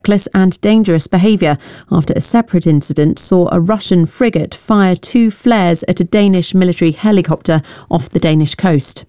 reckless and dangerous behaviour after a separate incident saw a Russian frigate fire 2 flares at a Danish military helicopter off the Danish coast.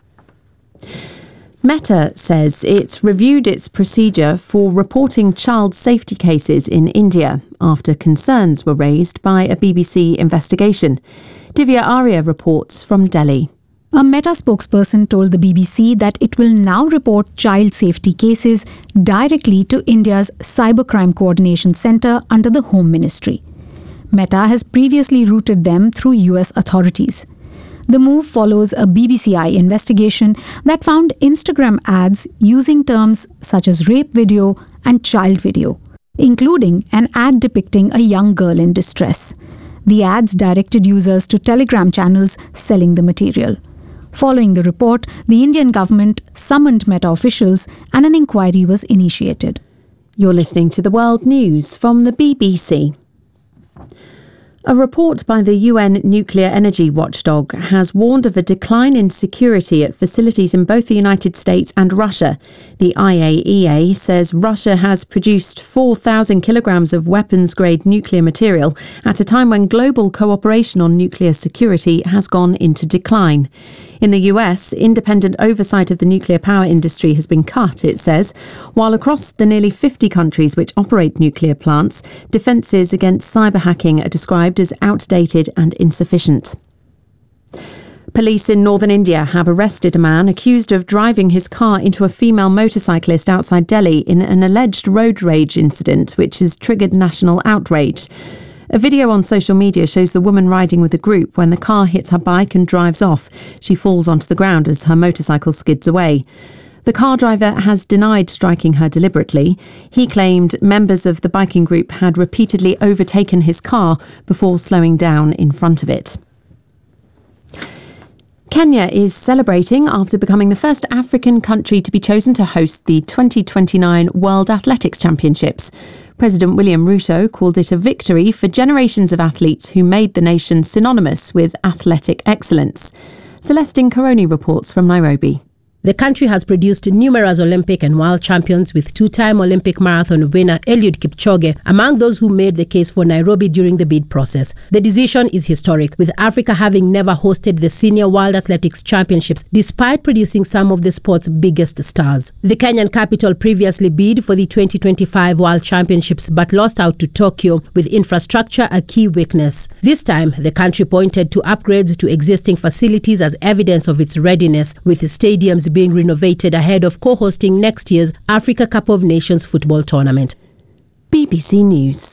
Meta says it's reviewed its procedure for reporting child safety cases in India after concerns were raised by a BBC investigation. Divya Arya reports from Delhi. A Meta spokesperson told the BBC that it will now report child safety cases directly to India's Cybercrime Coordination Centre under the Home Ministry. Meta has previously routed them through US authorities. The move follows a BBCI investigation that found Instagram ads using terms such as rape video and child video, including an ad depicting a young girl in distress. The ads directed users to Telegram channels selling the material. Following the report, the Indian government summoned Meta officials and an inquiry was initiated. You're listening to the World News from the BBC. A report by the UN nuclear energy watchdog has warned of a decline in security at facilities in both the United States and Russia. The IAEA says Russia has produced 4,000 kilograms of weapons-grade nuclear material at a time when global cooperation on nuclear security has gone into decline. In the US, independent oversight of the nuclear power industry has been cut, it says, while across the nearly 50 countries which operate nuclear plants, defences against cyber hacking are described as outdated and insufficient. Police in northern India have arrested a man accused of driving his car into a female motorcyclist outside Delhi in an alleged road rage incident which has triggered national outrage. A video on social media shows the woman riding with a group when the car hits her bike and drives off. She falls onto the ground as her motorcycle skids away. The car driver has denied striking her deliberately. He claimed members of the biking group had repeatedly overtaken his car before slowing down in front of it. Kenya is celebrating after becoming the first African country to be chosen to host the 2029 World Athletics Championships. President William Ruto called it a victory for generations of athletes who made the nation synonymous with athletic excellence. Celestine Karoni reports from Nairobi. The country has produced numerous Olympic and world champions, with 2-time Olympic marathon winner Eliud Kipchoge among those who made the case for Nairobi during the bid process. The decision is historic, with Africa having never hosted the Senior World Athletics Championships despite producing some of the sport's biggest stars. The Kenyan capital previously bid for the 2025 World Championships but lost out to Tokyo, with infrastructure a key weakness. This time, the country pointed to upgrades to existing facilities as evidence of its readiness, with stadiums being renovated ahead of co-hosting next year's Africa Cup of Nations football tournament. BBC News.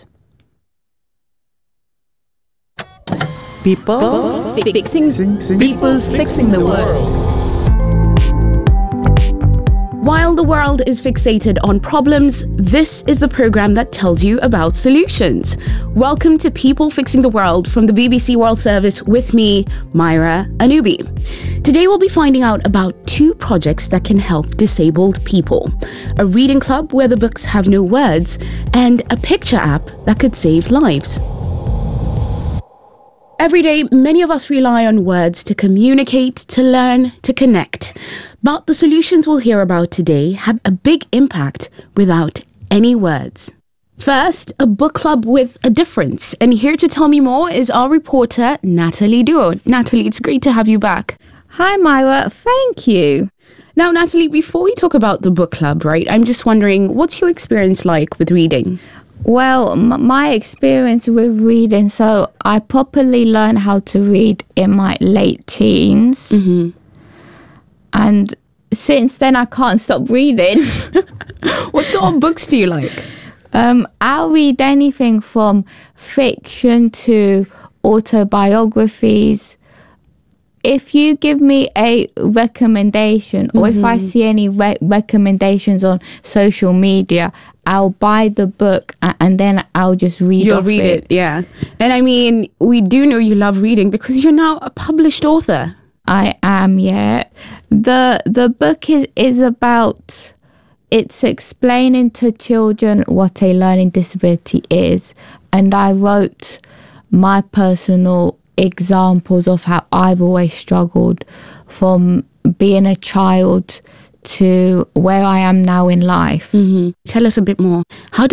People fixing the world. While the world is fixated on problems, this is the program that tells you about solutions. Welcome to People Fixing the World from the BBC World Service with me, Myra Anubi. Today we'll be finding out about 2 projects that can help disabled people. A reading club where the books have no words, and a picture app that could save lives. Every day, many of us rely on words to communicate, to learn, to connect. But the solutions we'll hear about today have a big impact without any words. First, a book club with a difference. And here to tell me more is our reporter, Natalie Duo. Natalie, it's great to have you back. Hi, Myra. Thank you. Now, Natalie, before we talk about the book club, right, I'm just wondering, what's your experience like with reading? Well, my experience with reading, so I properly learned how to read in my late teens. Mm-hmm. And since then, I can't stop reading. What sort of books do you like? I'll read anything from fiction to autobiographies. If you give me a recommendation, or if I see any recommendations on social media, I'll buy the book and then I'll just read You'll read it, yeah. And I mean, we do know you love reading because you're now a published author. I am, yeah. The book is about, it's explaining to children what a learning disability is. And I wrote my personal examples of how I've always struggled from being a child to where I am now in life. Tell us a bit more. How